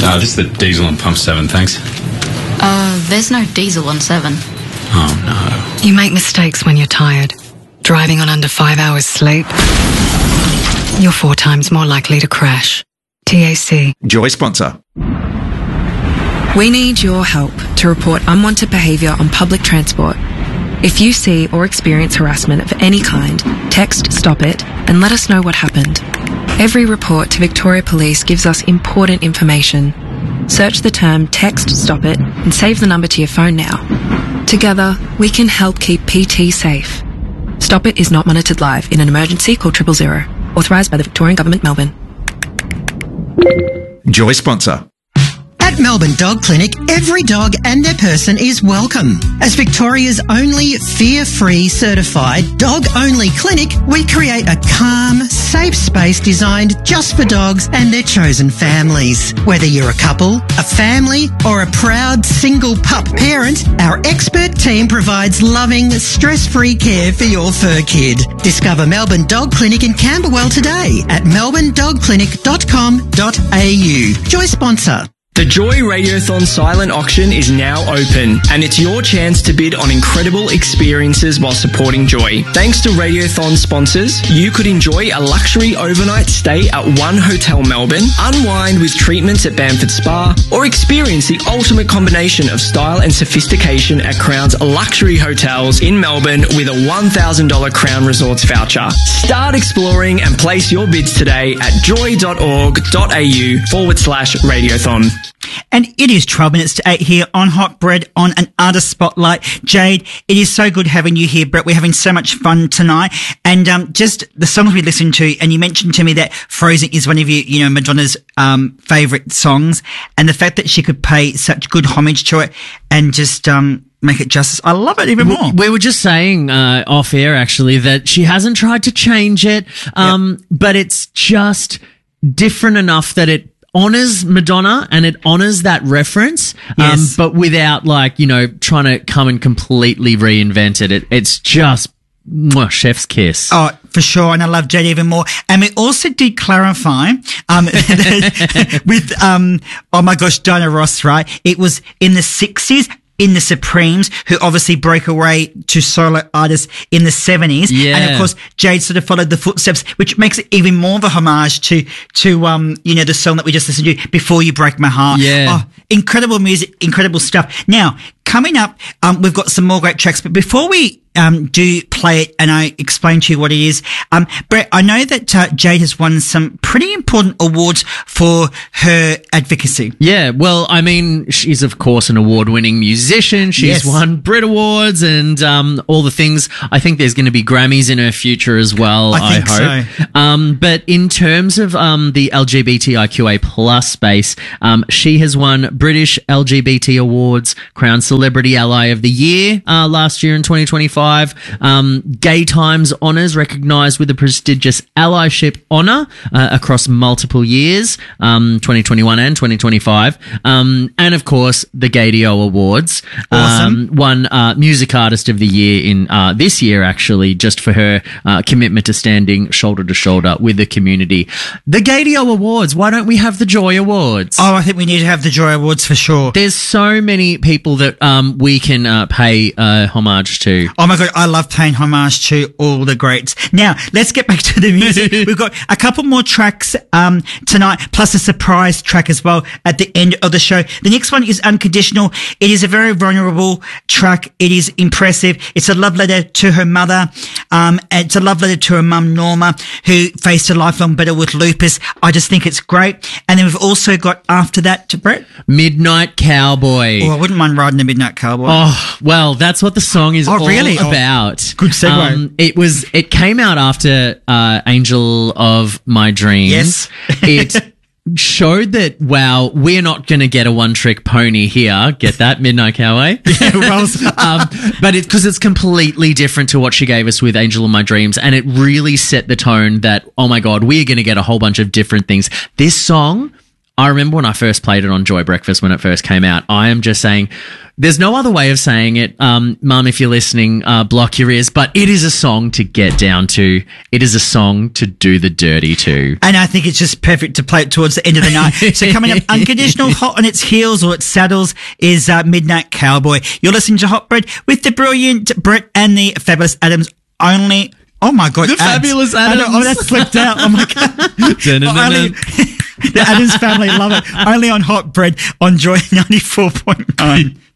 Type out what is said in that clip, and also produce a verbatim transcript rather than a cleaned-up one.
Uh, this is the diesel on pump seven, thanks. Uh, there's no diesel on seven. Oh, no. You make mistakes when you're tired. Driving on under five hours sleep, you're four times more likely to crash. T A C. Joy sponsor. We need your help to report unwanted behaviour on public transport. If you see or experience harassment of any kind, text STOP IT and let us know what happened. Every report to Victoria Police gives us important information. Search the term Text STOP IT and save the number to your phone now. Together, we can help keep P T safe. Stop It is not monitored live. In an emergency, call triple zero. Authorised by the Victorian Government, Melbourne. Joy sponsor. At Melbourne Dog Clinic, every dog and their person is welcome. As Victoria's only fear-free certified dog-only clinic, we create a calm, safe space designed just for dogs and their chosen families. Whether you're a couple, a family, or a proud single pup parent, our expert team provides loving, stress-free care for your fur kid. Discover Melbourne Dog Clinic in Camberwell today at melbourne dog clinic dot com dot a u. Joy sponsor. The Joy Radiothon silent auction is now open, and it's your chance to bid on incredible experiences while supporting Joy. Thanks to Radiothon sponsors, you could enjoy a luxury overnight stay at One Hotel Melbourne, unwind with treatments at Bamford Spa, or experience the ultimate combination of style and sophistication at Crown's luxury hotels in Melbourne with a one thousand dollars Crown Resorts voucher. Start exploring and place your bids today at joy.org.au forward slash radiothon. And it is twelve minutes to eight here on Hot Bread on an Artist Spotlight. Jade, it is so good having you here, Brett. We're having so much fun tonight. And um, just the songs we listened to, and you mentioned to me that Frozen is one of you, you know, Madonna's um, favourite songs. And the fact that she could pay such good homage to it and just um, make it justice, I love it even more. We were just saying uh, off air, actually, that she hasn't tried to change it, um, yep. but it's just different enough that it honors Madonna and it honors that reference, yes. um, but without, like, you know, trying to come and completely reinvent it. it it's just mwah, chef's kiss. Oh, for sure. And I love Jade even more. And we also did clarify um, with, um, oh my gosh, Diana Ross, right? It was in the sixties. In the Supremes, who obviously broke away to solo artists in the seventies. Yeah. And of course, Jade sort of followed the footsteps, which makes it even more of a homage to, to, um, you know, the song that we just listened to, Before You Break My Heart. Yeah. Oh, incredible music, incredible stuff. Now, coming up, um, we've got some more great tracks, but before we, um, do play it and I explain to you what it is, um, Brett, I know that, uh, Jade has won some pretty important awards for her advocacy. Yeah. Well, I mean, she's of course an award-winning musician. She's Yes. won Brit Awards and, um, all the things. I think there's going to be Grammys in her future as well. I think I hope. so. Um, but in terms of, um, the L G B T I Q A plus space, um, she has won British L G B T Awards, Crown Celebrity Ally of the Year, uh, last year in twenty twenty-five. Um, Gay Times Honours recognised with a prestigious allyship honour uh, across multiple years, um, twenty twenty-one and twenty twenty-five. Um, and of course, the Gaydio Awards. Awesome. Um, won uh, Music Artist of the Year in uh, this year, actually, just for her uh, commitment to standing shoulder to shoulder with the community. The Gaydio Awards. Why don't we have the Joy Awards? Oh, I think we need to have the Joy Awards for sure. There's so many people that um, we can uh, pay uh, homage to. Oh my God, I love paying homage to all the greats. Now, let's get back to the music. We've got a couple more tracks um, tonight, plus a surprise track as well at the end of the show. The next one is Unconditional. It is a very vulnerable track. It is impressive. It's a love letter to her mother. Um, it's a love letter to her mum, Norma, who faced a lifelong battle with lupus. I just think it's great. And then we've also got after that, to Brett, Midnight Cowboy. Oh, I wouldn't mind riding a Midnight Cowboy. Oh, well, that's what the song is Oh, all really? Oh, about. good segue. Um, it was, it came out after, uh, Angel of My Dreams. Yes. It showed that, wow, we're not going to get a one trick pony here. Get that, Midnight Cowboy? Yeah, well, um, but it's because it's completely different to what she gave us with Angel of My Dreams. And it really set the tone that, oh my God, we're going to get a whole bunch of different things. This song, I remember when I first played it on Joy Breakfast when it first came out. I am just saying, there's no other way of saying it. Um, Mum, if you're listening, uh, block your ears. But it is a song to get down to. It is a song to do the dirty to. And I think it's just perfect to play it towards the end of the night. So coming up, unconditional, hot on its heels or its saddles is uh, Midnight Cowboy. You're listening to Hot Bread with the brilliant Brett and the fabulous Adams. Only, oh my God. The fabulous Adams. I know, oh, that slipped out. Oh my God. Only, the Adams family love it. Only on Hot Bread on Joy ninety-four point nine.